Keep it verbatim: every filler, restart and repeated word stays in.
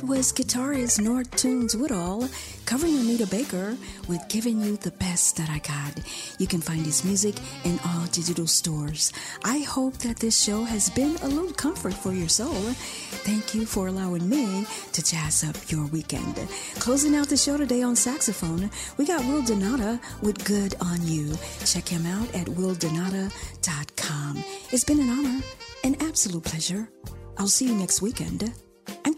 was guitarist Nord Tunes Woodall covering Anita Baker with Giving You the Best That I Got. You can find his music in all digital stores. I hope that this show has been a little comfort for your soul. Thank you for allowing me to jazz up your weekend. Closing out the show today on saxophone, we got Will Donata with Good on You. Check him out at will donata dot com. It's been an honor, an absolute pleasure. I'll see you next weekend.